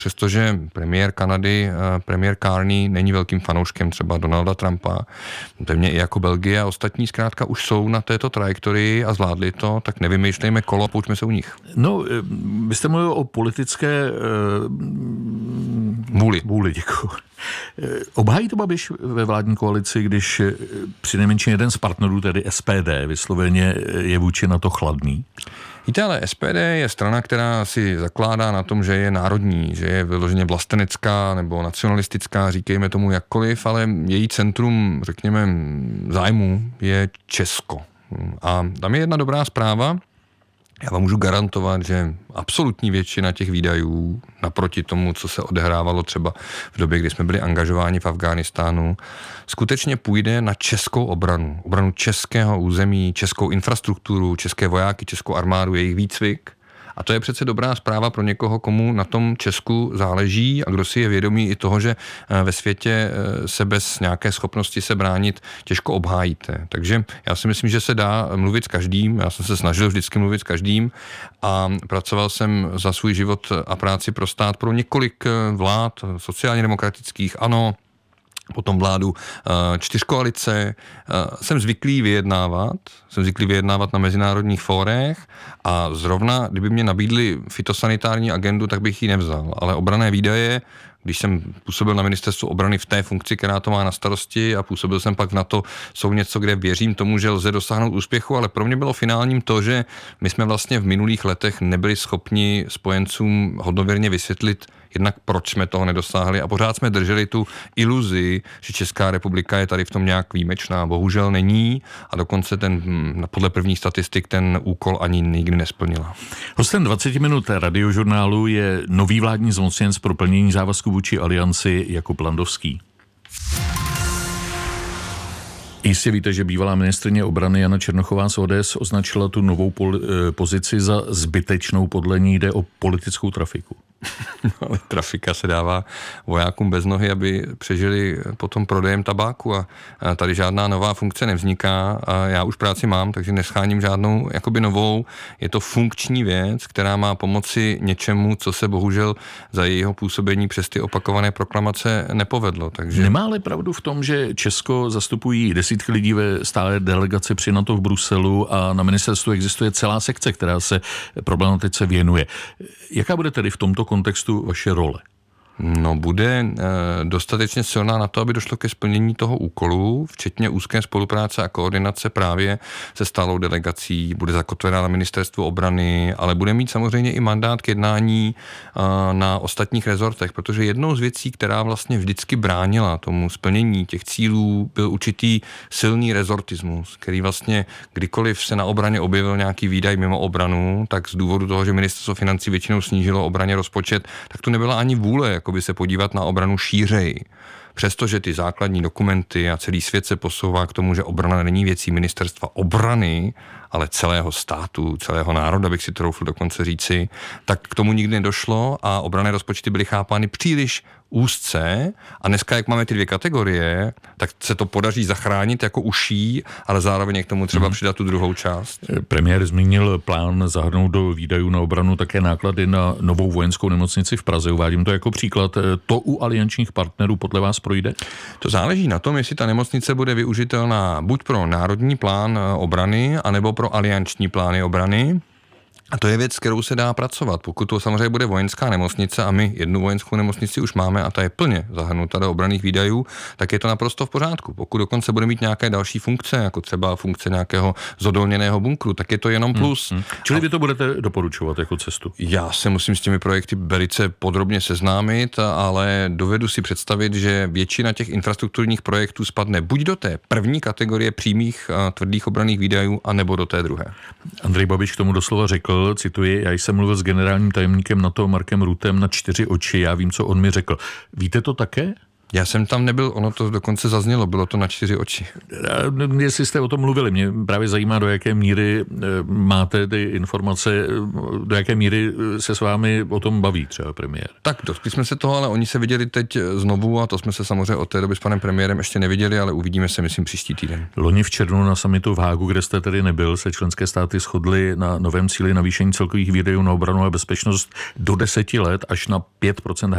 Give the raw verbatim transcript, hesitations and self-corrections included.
Přestože premiér Kanady, premiér Carney není velkým fanouškem třeba Donalda Trumpa, země i jako Belgie a ostatní zkrátka už jsou na této trajektorii a zvládli to, tak nevymýšlejme kolo, poučme se u nich. No, vy jste mluvil o politické uh, vůli. Vůli, děkuji. Obhájí to Babiš ve vládní koalici, když přinejmenším jeden z partnerů, tedy S P D, vysloveně je vůči na to chladný? Víte, ale S P D je strana, která si zakládá na tom, že je národní, že je vyloženě vlastenecká nebo nacionalistická, říkejme tomu jakkoliv, ale její centrum, řekněme, zájmu je Česko. A tam je jedna dobrá zpráva. Já vám můžu garantovat, že absolutní většina těch výdajů naproti tomu, co se odehrávalo třeba v době, kdy jsme byli angažováni v Afghánistánu, skutečně půjde na českou obranu. Obranu českého území, českou infrastrukturu, české vojáky, českou armádu, jejich výcvik. A to je přece dobrá zpráva pro někoho, komu na tom Česku záleží a kdo si je vědomý i toho, že ve světě se bez nějaké schopnosti se bránit těžko obhájíte. Takže já si myslím, že se dá mluvit s každým. Já jsem se snažil vždycky mluvit s každým a pracoval jsem za svůj život a práci pro stát pro několik vlád sociálně demokratických, ano, potom vládu čtyřkoalice. Jsem zvyklý vyjednávat, jsem zvyklý vyjednávat na mezinárodních fórech a zrovna, kdyby mě nabídli fitosanitární agendu, tak bych ji nevzal. Ale obranné výdaje, když jsem působil na ministerstvu obrany v té funkci, která to má na starosti a působil jsem pak na to, jsou něco, kde věřím tomu, že lze dosáhnout úspěchu, ale pro mě bylo finálním to, že my jsme vlastně v minulých letech nebyli schopni spojencům hodnověrně vysvětlit, jednak proč jsme toho nedosáhli a pořád jsme drželi tu iluzi, že Česká republika je tady v tom nějak výjimečná. Bohužel není a dokonce ten, podle prvních statistik ten úkol ani nikdy nesplnila. Hostem dvacet minut radiožurnálu je nový vládní zmocněnec pro plnění závazků vůči alianci Jakub Landovský. Jistě víte, že bývalá ministryně obrany Jana Černochová z O D S označila tu novou poli- pozici za zbytečnou, podle ní jde o politickou trafiku. Ale trafika se dává vojákům bez nohy, aby přežili potom prodejem tabáku a tady žádná nová funkce nevzniká a já už práci mám, takže nescháním žádnou jakoby novou. Je to funkční věc, která má pomoci něčemu, co se bohužel za jejího působení přes ty opakované proklamace nepovedlo. Takže... Nemá ale pravdu v tom, že Česko zastupují desítky lidí ve stálé delegaci při NATO v Bruselu a na ministerstvu existuje celá sekce, která se problematice věnuje. Jaká bude tedy v tomto kontextu vaše role? No, bude e, dostatečně silná na to, aby došlo ke splnění toho úkolu, včetně úzké spolupráce a koordinace právě se stálou delegací, bude zakotvená na ministerstvu obrany, ale bude mít samozřejmě i mandát k jednání e, na ostatních rezortech, protože jednou z věcí, která vlastně vždycky bránila tomu splnění těch cílů, byl určitý silný rezortismus, který vlastně kdykoliv se na obraně objevil nějaký výdaj mimo obranu, tak z důvodu toho, že ministerstvo financí většinou snížilo obraně rozpočet, tak tu nebyla ani vůle jako by se podívat na obranu šířeji. Přestože ty základní dokumenty a celý svět se posouvá k tomu, že obrana není věcí ministerstva obrany, ale celého státu, celého národa, bych si troufl dokonce říci, tak k tomu nikdy nedošlo a obranné rozpočty byly chápány příliš úzce a dneska, jak máme ty dvě kategorie, tak se to podaří zachránit jako uší, ale zároveň k tomu třeba hmm. přidat tu druhou část. Premiér zmínil plán zahrnout do výdajů na obranu také náklady na novou vojenskou nemocnici v Praze. Uvádím to jako příklad. To u aliančních partnerů podle vás projde? To záleží na tom, jestli ta nemocnice bude využitelná buď pro národní plán obrany, anebo pro alianční plány obrany. A to je věc, s kterou se dá pracovat. Pokud to samozřejmě bude vojenská nemocnice a my jednu vojenskou nemocnici už máme a ta je plně zahrnuta do obranných výdajů, tak je to naprosto v pořádku. Pokud dokonce bude mít nějaké další funkce, jako třeba funkce nějakého zodolněného bunkru, tak je to jenom plus. Hmm, hmm. Čili vy to budete doporučovat jako cestu? Já se musím s těmi projekty velice podrobně seznámit, ale dovedu si představit, že většina těch infrastrukturních projektů spadne buď do té první kategorie přímých a tvrdých obranných výdajů, anebo do té druhé. Andrej Babiš k tomu doslova řekl, cituji, já jsem mluvil s generálním tajemníkem NATO Markem Ruttem na čtyři oči, já vím, co on mi řekl. Víte to také? Já jsem tam nebyl, ono to dokonce zaznělo, bylo to na čtyři oči. Jestli jste o tom mluvili, mě právě zajímá, do jaké míry máte ty informace, do jaké míry se s vámi o tom baví třeba premiér. Tak dotkli jsme se toho, ale oni se viděli teď znovu a to jsme se samozřejmě od té doby s panem premiérem ještě neviděli, ale uvidíme se, myslím, příští týden. Loni v červnu na summitu v Hágu, kde jste tedy nebyl, se členské státy shodly na novém cíli navýšení celkových výdajů na obranu a bezpečnost do deseti let až na pět procent